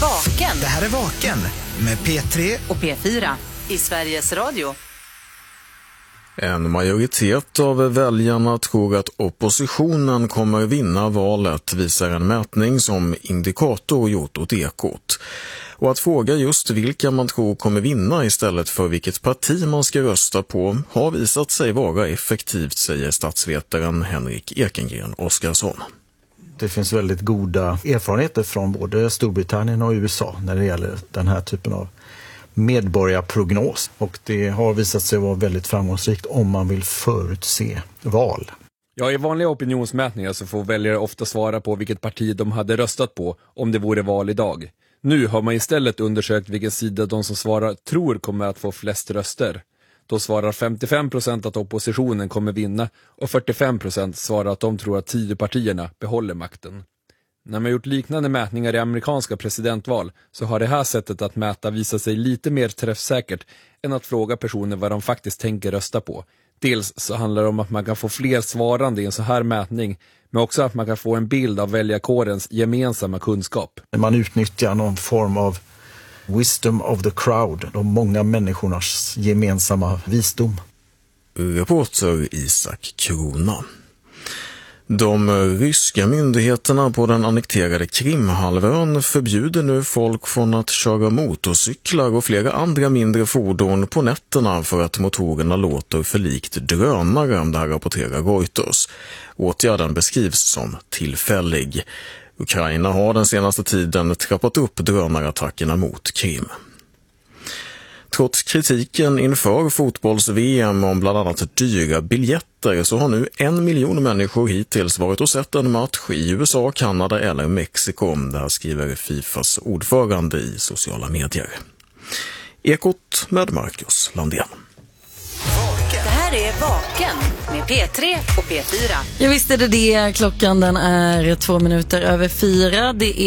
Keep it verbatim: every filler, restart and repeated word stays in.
Vaken. Det här är Vaken med P tre och P fyra i Sveriges Radio. En majoritet av väljarna tror att oppositionen kommer vinna valet, visar en mätning som Indikator gjort åt Ekot. Och att fråga just vilka man tror kommer vinna istället för vilket parti man ska rösta på har visat sig vara effektivt, säger statsvetaren Henrik Ekengren Oskarsson. Det finns väldigt goda erfarenheter från både Storbritannien och U S A när det gäller den här typen av medborgarprognos. Och det har visat sig vara väldigt framgångsrikt om man vill förutse val. Ja, i vanliga opinionsmätningar så får väljare ofta svara på vilket parti de hade röstat på om det vore val idag. Nu har man istället undersökt vilken sida de som svarar tror kommer att få flest röster. Då svarar femtiofem procent att oppositionen kommer vinna och fyrtiofem procent svarar att de tror att Tidöpartierna behåller makten. När man gjort liknande mätningar i amerikanska presidentval så har det här sättet att mäta visat sig lite mer träffsäkert än att fråga personer vad de faktiskt tänker rösta på. Dels så handlar det om att man kan få fler svarande i en så här mätning, men också att man kan få en bild av väljarkårens gemensamma kunskap. Man utnyttjar någon form av wisdom of the crowd, de många människornas gemensamma visdom. Reporter Isak Krona. De ryska myndigheterna på den annekterade Krimhalvön förbjuder nu folk från att köra motorcyklar och flera andra mindre fordon på nätterna för att motorerna låter för likt drönare, det här rapporterar Reuters. Åtgärden beskrivs som tillfällig. Ukraina har den senaste tiden trappat upp drönarattackerna mot Krim. Trots kritiken inför fotbolls-V M om bland annat dyra biljetter så har nu en miljon människor hittills varit och sett en match i U S A, Kanada eller Mexiko. Det här skriver Fifas ordförande i sociala medier. Ekot med Marcus Landén. Det här är Vaken med P tre och P fyra. Jag visste det det. Klockan den är två minuter över fyra. Det är